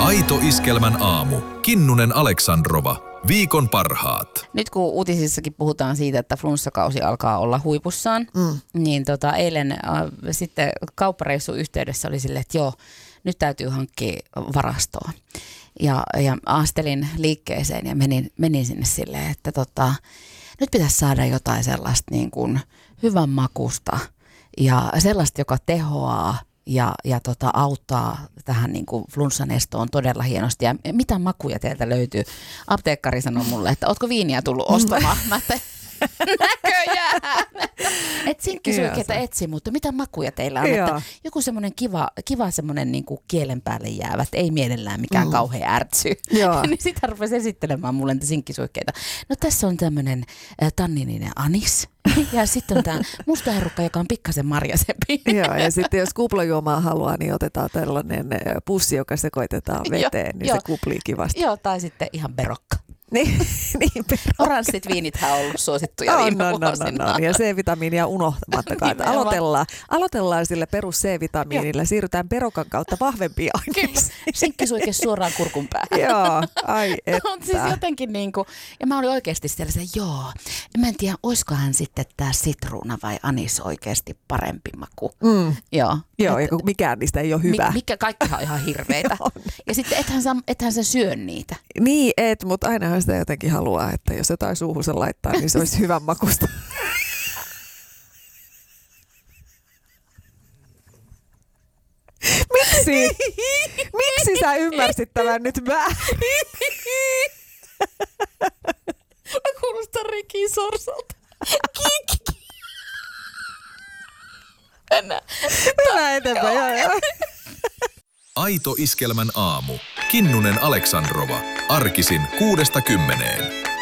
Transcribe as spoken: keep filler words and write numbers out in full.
Aito Iskelmän aamu. Kinnunen Aleksandrova. Viikon parhaat. Nyt kun uutisissakin puhutaan siitä, että flunssakausi alkaa olla huipussaan, mm. niin tota, eilen äh, sitten kauppareissun yhteydessä oli silleen, että joo, nyt täytyy hankkia varastoa. Ja, ja astelin liikkeeseen ja menin, menin sinne silleen, että tota, nyt pitäisi saada jotain sellaista niin kuin hyvän makusta ja sellaista, joka tehoaa ja, ja tota, auttaa tähän niin kuin flunssan estoon todella hienosti. Ja mitä makuja teiltä löytyy? Apteekkari sanoi mulle, että ootko viiniä tullut ostamaan? Mä että näköjään. Että sinkkisuikeita etsi, mutta mitä makuja teillä on? Että joku semmoinen kiva, kiva semmoinen niin kuin kielen päälle jäävät, ei mielellään mikään mm. kauhean ärtsy. Niin sitä rupesi esittelemään mulle niitä sinkkisuikeita. No tässä on tämmöinen äh, tannininen anis. Ja sitten on tämä musta herukka, joka on pikkasen marjasempi. Joo, ja sitten jos kuplajuomaa haluaa, niin otetaan tällainen pussi, joka sekoitetaan veteen, niin jo, se kuplii kivasti. Joo, tai sitten ihan berokka. Niin, niin oranssit viinithän on ollut suosittuja no, viime no, vuosina. No, no, no. Ja C-vitamiinia unohtamatta. Että aloitellaan, aloitellaan sille perus C-vitamiinilla, siirrytään berokan kautta vahvempiin aineisiin. Sinkkisuike suoraan kurkun päähän. Joo, ai että. No, siis jotenkin niin kuin, ja mä olin oikeasti siellä se, joo, mä en tiedä, olisikohan sitten tämä sitruuna vai anis oikeasti parempi maku. Mm. Joo. Joo, et, ja mikään niistä ei ole hyvä. Mikä, kaikkihan on ihan hirveitä. Ja sitten ethän sä, ethän sä syö niitä. Niin, et, mutta ainahan sitä jotenkin haluaa, että jos jotain suuhunsa laittaa, niin se olisi hyvän makusta. Miksi? Miksi sä ymmärsit tämän nyt väärin? Mä kuulostan Rikin Sorsalta. Mennään. Mennään eteenpäin, joo, joo. Aito Iskelmän aamu. Kinnunen Aleksandrova. Arkisin kuudesta kymmeneen.